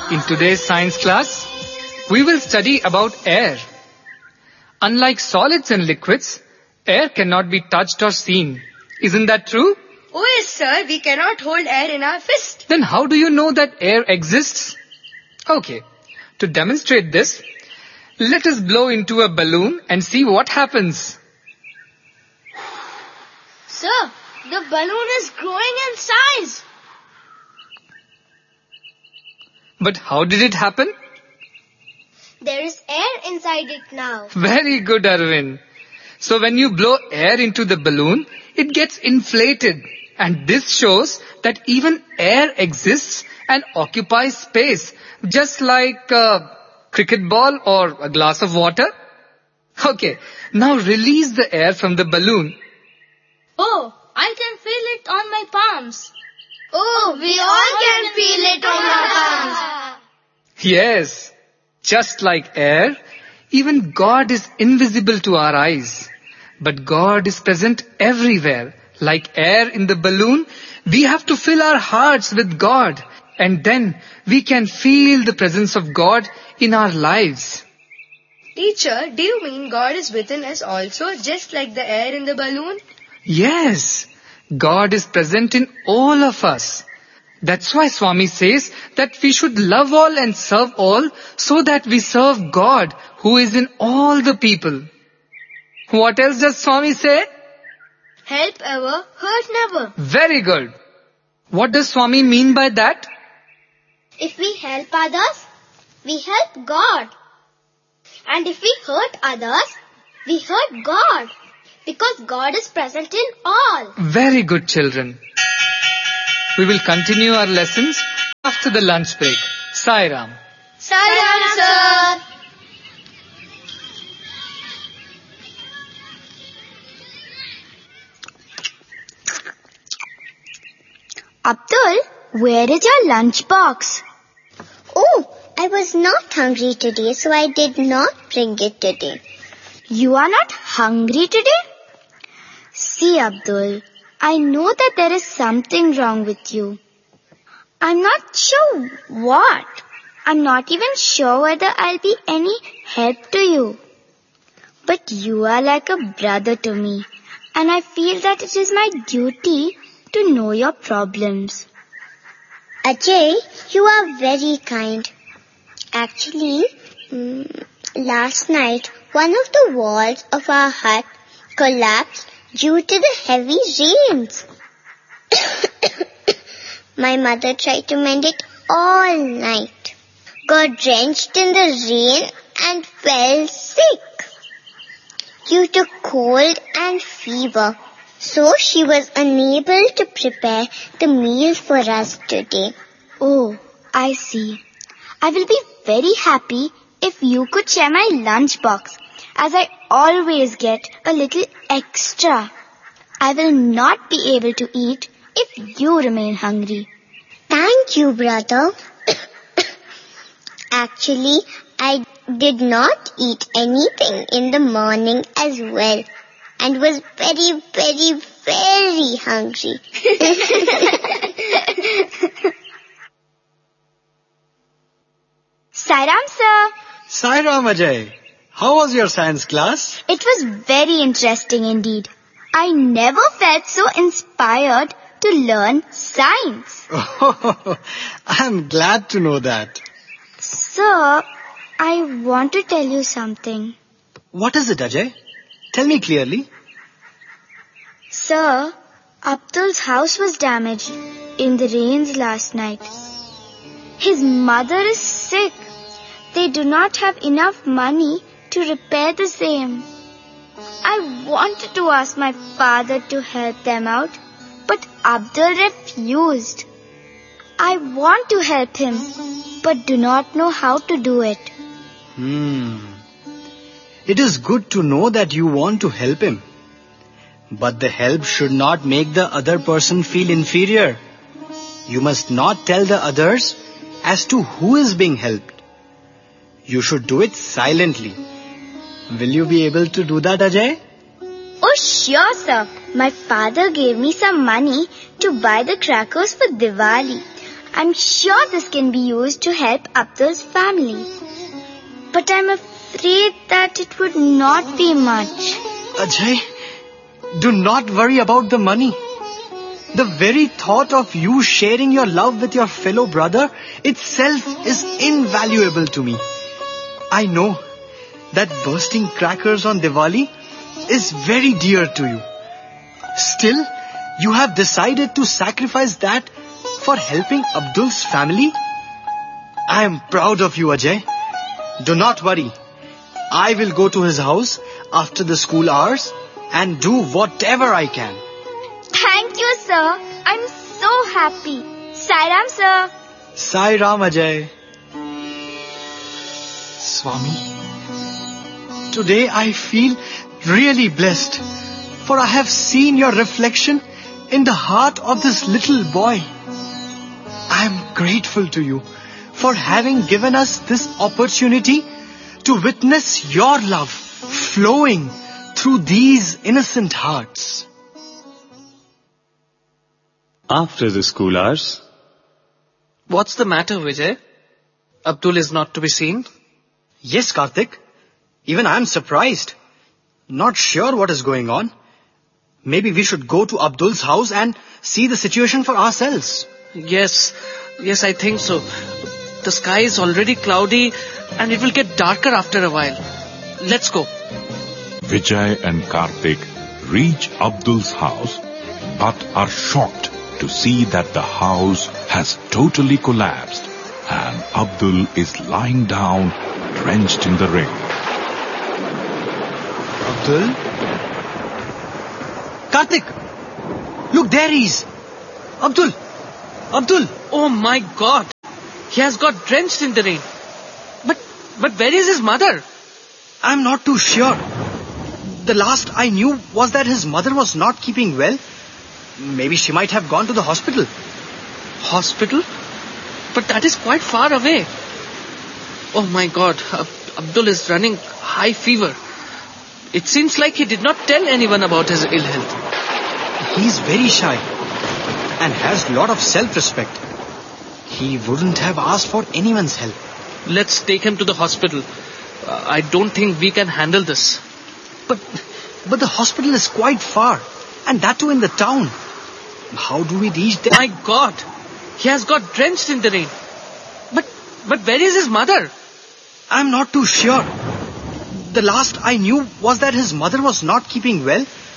In today's science class, we will study about air. Unlike solids and liquids, air cannot be touched or seen. Isn't that true? Oh yes, sir. We cannot hold air in our fist. Then how do you know that air exists? Okay, to demonstrate this, let us blow into a balloon and see what happens. Sir, the balloon is growing in size. But how did it happen? There is air inside it now. Very good, Arvind. So when you blow air into the balloon, it gets inflated. And this shows that even air exists and occupies space, just like a cricket ball or a glass of water. Okay, now release the air from the balloon. Oh, I can feel it on my palms. Oh, we all can feel it on our palms. Yes, just like air, even God is invisible to our eyes. But God is present everywhere. Like air in the balloon, we have to fill our hearts with God. And then we can feel the presence of God in our lives. Teacher, do you mean God is within us also, just like the air in the balloon? Yes, God is present in all of us. That's why Swami says that we should love all and serve all so that we serve God who is in all the people. What else does Swami say? Help ever, hurt never. Very good. What does Swami mean by that? If we help others, we help God. And if we hurt others, we hurt God. Because God is present in all. Very good, children. We will continue our lessons after the lunch break. Sai Ram. Sai Ram, sir. Abdul, where is your lunchbox? Oh, I was not hungry today, so I did not bring it today. You are not hungry today? See, Abdul, I know that there is something wrong with you. I'm not sure what. I'm not even sure whether I'll be any help to you. But you are like a brother to me, and I feel that it is my duty to know your problems. Ajay, you are very kind. Actually, last night, one of the walls of our hut collapsed due to the heavy rains. My mother tried to mend it all night, got drenched in the rain and fell sick due to cold and fever. So she was unable to prepare the meal for us today. Oh, I see. I will be very happy if you could share my lunchbox, as I always get a little extra. I will not be able to eat if you remain hungry. Thank you, brother. Actually, I did not eat anything in the morning as well, and was very, very, very hungry. Sai Ram, sir. Sai Ram, Ajay. How was your science class? It was very interesting indeed. I never felt so inspired to learn science. Oh, I'm glad to know that. Sir, I want to tell you something. What is it, Ajay? Tell me clearly. Sir, Abdul's house was damaged in the rains last night. His mother is sick. They do not have enough money to repair the same. I wanted to ask my father to help them out, but Abdul refused. I want to help him, but do not know how to do it. It is good to know that you want to help him. But the help should not make the other person feel inferior. You must not tell the others as to who is being helped. You should do it silently. Will you be able to do that, Ajay? Oh, sure, sir. My father gave me some money to buy the crackers for Diwali. I'm sure this can be used to help Abdul's family. But I'm afraid that it would not be much. Ajay, do not worry about the money. The very thought of you sharing your love with your fellow brother itself is invaluable to me. I know that bursting crackers on Diwali is very dear to you. Still, you have decided to sacrifice that for helping Abdul's family? I am proud of you, Ajay. Do not worry. I will go to his house after the school hours and do whatever I can. Thank you, sir. I'm so happy. Sai Ram, sir. Sai Ram, Ajay. Swami, today I feel really blessed, for I have seen your reflection in the heart of this little boy. I am grateful to you for having given us this opportunity to witness your love flowing through these innocent hearts. After the school hours. What's the matter, Vijay? Abdul is not to be seen? Yes, Karthik. Even I am surprised. Not sure what is going on. Maybe we should go to Abdul's house and see the situation for ourselves. Yes, I think so. The sky is already cloudy and it will get darker after a while. Let's go. Vijay and Karthik reach Abdul's house but are shocked to see that the house has totally collapsed and Abdul is lying down drenched in the rain. Abdul? Karthik! Look, there he is! Abdul! Abdul! Oh my God! He has got drenched in the rain. But where is his mother? I'm not too sure. The last I knew was that his mother was not keeping well. Maybe she might have gone to the hospital. Hospital? But that is quite far away. Oh my God, Abdul is running high fever. It seems like he did not tell anyone about his ill health. He's very shy and has a lot of self-respect. He wouldn't have asked for anyone's help. Let's take him to the hospital. I don't think we can handle this. But the hospital is quite far, and that too in the town. How do we reach there? My God! He has got drenched in the rain. But where is his mother? I'm not too sure. The last I knew was that his mother was not keeping well